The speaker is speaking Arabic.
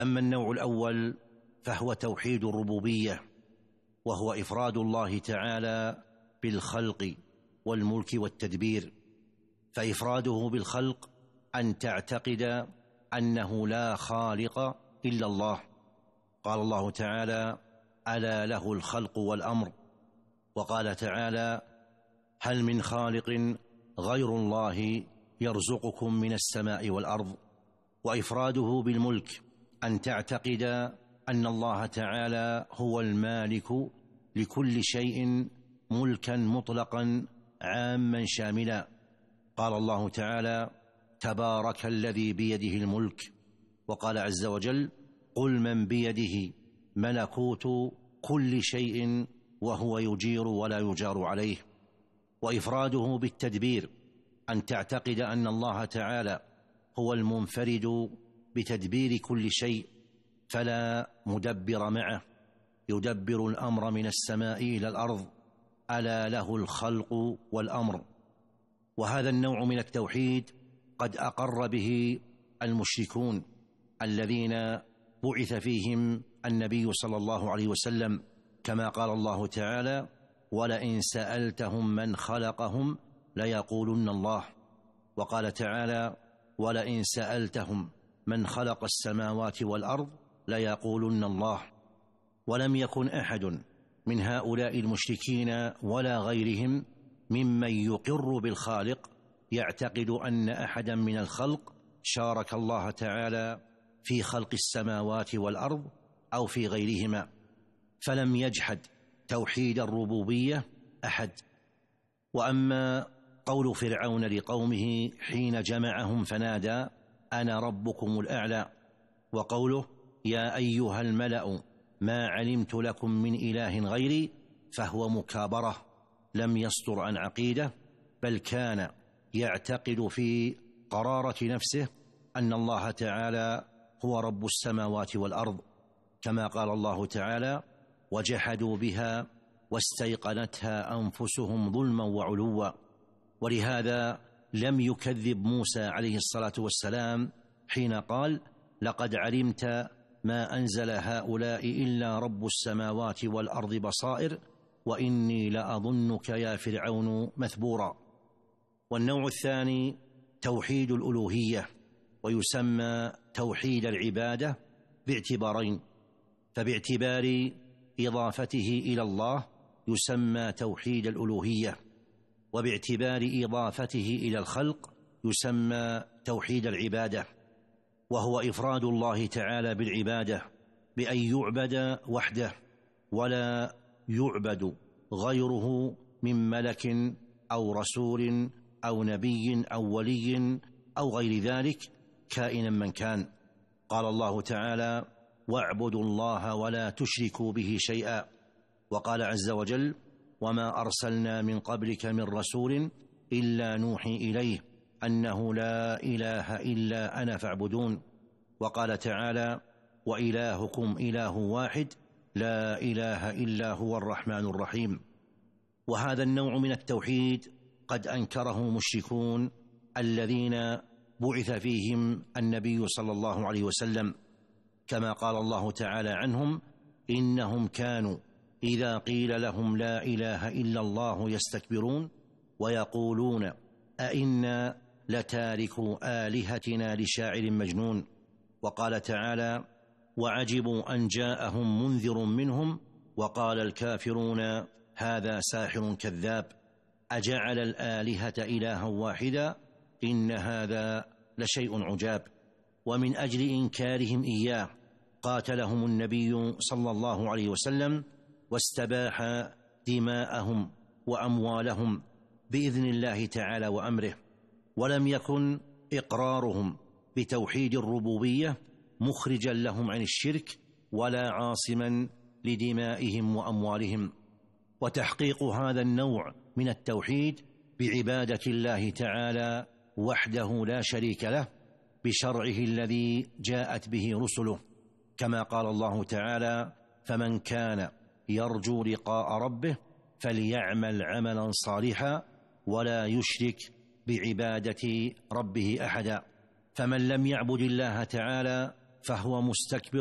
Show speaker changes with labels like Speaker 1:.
Speaker 1: أما النوع الأول فهو توحيد الربوبية، وهو إفراد الله تعالى بالخلق والملك والتدبير. فإفراده بالخلق أن تعتقد أنه لا خالق إلا الله. قال الله تعالى: ألا له الخلق والأمر. وقال تعالى: هل من خالق غير الله يرزقكم من السماء والأرض. وإفراده بالملك أن تعتقد أن الله تعالى هو المالك لكل شيء ملكا مطلقا عاما شاملا. قال الله تعالى: تبارك الذي بيده الملك. وقال عز وجل: قل من بيده ملكوت كل شيء وهو يجير ولا يجار عليه. وإفراده بالتدبير أن تعتقد أن الله تعالى هو المنفرد بتدبير كل شيء، فلا مدبر معه، يدبر الأمر من السماء إلى الأرض، ألا له الخلق والأمر. وهذا النوع من التوحيد قد أقر به المشركون الذين بعث فيهم النبي صلى الله عليه وسلم، كما قال الله تعالى: ولئن سألتهم من خلقهم ليقولن الله. وقال تعالى: ولئن سألتهم من خلق السماوات والأرض ليقولن الله. ولم يكن أحد من هؤلاء المشركين ولا غيرهم ممن يقر بالخالق يعتقد أن أحدا من الخلق شارك الله تعالى في خلق السماوات والأرض أو في غيرهما، فلم يجحد توحيد الربوبية أحد. وأما قول فرعون لقومه حين جمعهم فنادى: أنا ربكم الأعلى، وقوله: يا أيها الملأ ما علمت لكم من إله غيري، فهو مكابرة لم يصدر عن عقيدة، بل كان يعتقد في قرارة نفسه أن الله تعالى هو رب السماوات والأرض، كما قال الله تعالى: وجحدوا بها واستيقنتها أنفسهم ظلما وعلوا. ولهذا لم يكذب موسى عليه الصلاة والسلام حين قال: لقد علمت ما أنزل هؤلاء إلا رب السماوات والأرض بصائر وإني لأظنك يا فرعون مثبورا. والنوع الثاني توحيد الألوهية، ويسمى توحيد العبادة باعتبارين: فباعتبار إضافته إلى الله يسمى توحيد الألوهية، وباعتبار إضافته إلى الخلق يسمى توحيد العبادة، وهو إفراد الله تعالى بالعبادة بأن يعبد وحده ولا يعبد غيره من ملك أو رسول أو نبي أو ولي أو غير ذلك كائنا من كان. قال الله تعالى: واعبدوا الله ولا تشركوا به شيئا. وقال عز وجل: وما أرسلنا من قبلك من رسول إلا نوحي إليه أنه لا إله إلا أنا فاعبدون. وقال تعالى: وإلهكم إله واحد لا إله إلا هو الرحمن الرحيم. وهذا النوع من التوحيد قد أنكره المشركون الذين بعث فيهم النبي صلى الله عليه وسلم، كما قال الله تعالى عنهم: إنهم كانوا إذا قيل لهم لا إله إلا الله يستكبرون ويقولون أئنا لتاركوا آلهتنا لشاعر مجنون. وقال تعالى: وعجبوا أن جاءهم منذر منهم وقال الكافرون هذا ساحر كذاب أجعل الآلهة إلها واحدا إن هذا لشيء عجاب. ومن أجل إنكارهم إياه قاتلهم النبي صلى الله عليه وسلم واستباح دماءهم وأموالهم بإذن الله تعالى وأمره. ولم يكن إقرارهم بتوحيد الربوبية مخرجا لهم عن الشرك ولا عاصما لدمائهم وأموالهم. وتحقيق هذا النوع من التوحيد بعبادة الله تعالى وحده لا شريك له بشرعه الذي جاءت به رسله، كما قال الله تعالى: فمن كان يرجو لقاء ربه فليعمل عملا صالحا ولا يشرك بعبادة ربه أحدا. فمن لم يعبد الله تعالى فهو مستكبر